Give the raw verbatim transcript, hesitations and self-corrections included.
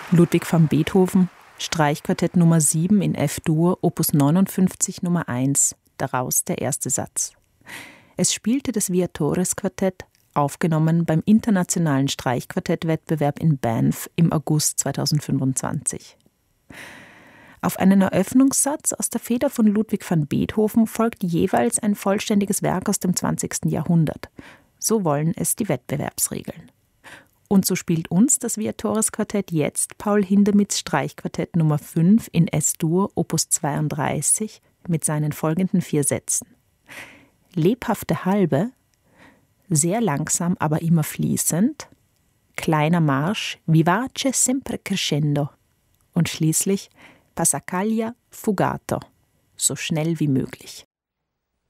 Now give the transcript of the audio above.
Ludwig van Beethoven, Streichquartett Nummer sieben in F-Dur, Opus neunundfünfzig Nummer eins, daraus der erste Satz. Es spielte das Viatores-Quartett, aufgenommen beim Internationalen Streichquartettwettbewerb in Banff im August zweitausendfünfundzwanzig. Auf einen Eröffnungssatz aus der Feder von Ludwig van Beethoven folgt jeweils ein vollständiges Werk aus dem zwanzigsten Jahrhundert. So wollen es die Wettbewerbsregeln. Und so spielt uns das Viatores-Quartett jetzt Paul Hindemiths Streichquartett Nummer fünf in S-Dur, Opus zweiunddreißig, mit seinen folgenden vier Sätzen. Lebhafte Halbe, sehr langsam, aber immer fließend, kleiner Marsch, vivace sempre crescendo und schließlich Passacaglia fugato, so schnell wie möglich.